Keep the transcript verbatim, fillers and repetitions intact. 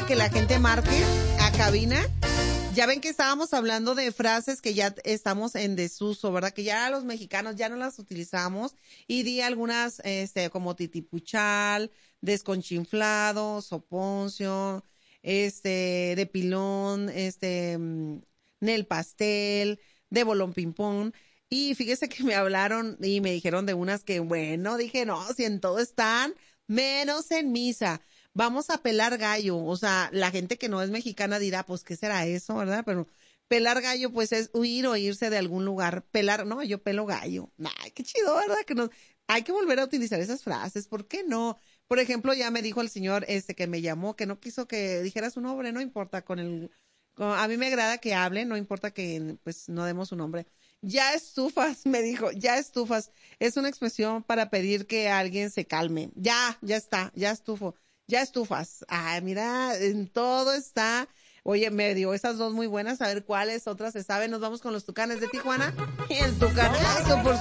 a que la gente marque a cabina. Ya ven que estábamos hablando de frases que ya estamos en desuso, ¿verdad? Que ya los mexicanos ya no las utilizamos. Y di algunas, este, como titipuchal, desconchinflado, soponcio, este, de pilón, este, mm, nel pastel, de bolón ping-pong. Y fíjese que me hablaron y me dijeron de unas que, bueno, dije, no, si en todo están, menos en misa. Vamos a pelar gallo. O sea, la gente que no es mexicana dirá, pues, ¿qué será eso, verdad? Pero pelar gallo, pues, es huir o irse de algún lugar. Pelar, no, yo pelo gallo. Ay, qué chido, ¿verdad? Que nos, hay que volver a utilizar esas frases. ¿Por qué no? Por ejemplo, ya me dijo el señor este que me llamó, que no quiso que dijera su nombre, no importa, con el, con- a mí me agrada que hable, no importa que, pues, no demos su nombre. Ya estufas, me dijo, ya estufas. Es una expresión para pedir que alguien se calme. Ya, ya está, ya estufo. Ya estufas. Ay, mira, en todo está. Oye, me dio esas dos muy buenas. A ver cuáles otras se saben. Nos vamos con los tucanes de Tijuana. Y el tucanazo, por